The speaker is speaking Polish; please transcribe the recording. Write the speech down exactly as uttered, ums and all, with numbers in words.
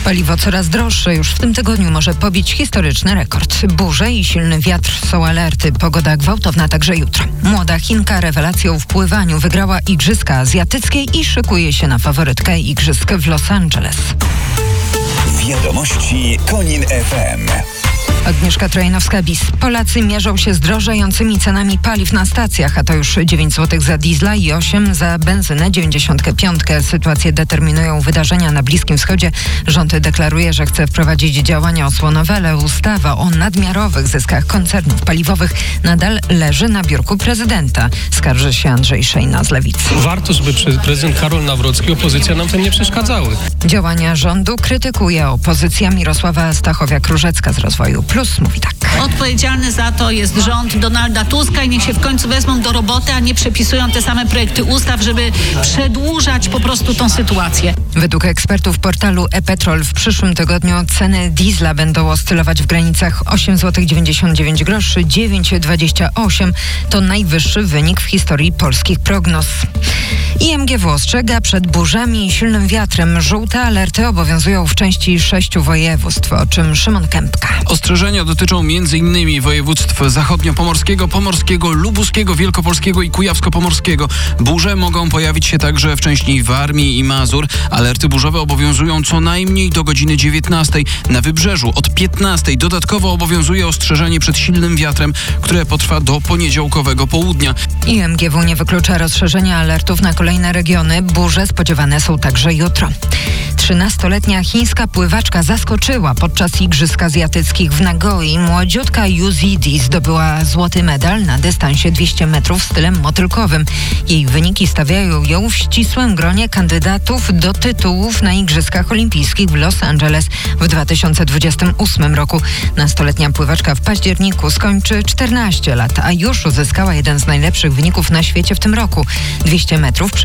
Paliwo coraz droższe. Już w tym tygodniu może pobić historyczny rekord. Burze i silny wiatr są alerty. Pogoda gwałtowna także jutro. Młoda Chinka rewelacją w pływaniu wygrała Igrzyska Azjatyckie i szykuje się na faworytkę igrzysk w Los Angeles. Wiadomości Konin F M. Agnieszka Trojanowska-Bis. Polacy mierzą się z drożejącymi cenami paliw na stacjach, a to już dziewięć złotych za diesla i osiem za benzynę dziewięćdziesiąt pięć. Sytuację determinują wydarzenia na Bliskim Wschodzie. Rząd deklaruje, że chce wprowadzić działania osłonowe, ale ustawa o nadmiarowych zyskach koncernów paliwowych nadal leży na biurku prezydenta. Skarży się Andrzej Szejna z Lewicy. Warto, żeby prezydent Karol Nawrocki, opozycja nam w tym nie przeszkadzały. Działania rządu krytykuje opozycja. Mirosława Stachowiak-Różecka z Rozwoju Plus mówi tak. Odpowiedzialny za to jest rząd Donalda Tuska i niech się w końcu wezmą do roboty, a nie przepisują te same projekty ustaw, żeby przedłużać po prostu tą sytuację. Według ekspertów portalu e-Petrol w przyszłym tygodniu ceny diesla będą oscylować w granicach osiem złotych dziewięćdziesiąt dziewięć groszy, dziewięć złotych dwadzieścia osiem. To najwyższy wynik w historii polskich prognoz. I M G W ostrzega przed burzami i silnym wiatrem. Żółte alerty obowiązują w części sześciu województw, o czym Szymon Kępka. Ostrzeżenia dotyczą między innymi województw zachodniopomorskiego, pomorskiego, lubuskiego, wielkopolskiego i kujawsko-pomorskiego. Burze mogą pojawić się także w części Warmii i Mazur. Alerty burzowe obowiązują co najmniej do godziny dziewiętnastej. Na wybrzeżu od piętnastej dodatkowo obowiązuje ostrzeżenie przed silnym wiatrem, które potrwa do poniedziałkowego południa. I M G W nie wyklucza rozszerzenia alertów na kolejne regiony. Burze spodziewane są także jutro. trzynastoletnia chińska pływaczka zaskoczyła podczas Igrzysk Azjatyckich w Nagoi. Młodziutka Yu Zidi zdobyła złoty medal na dystansie dwieście metrów stylem motylkowym. Jej wyniki stawiają ją w ścisłym gronie kandydatów do tytułów na Igrzyskach Olimpijskich w Los Angeles w dwa tysiące dwudziestym ósmym roku. Nastoletnia pływaczka w październiku skończy czternaście lat, a już uzyskała jeden z najlepszych wyników na świecie w tym roku. dwieście metrów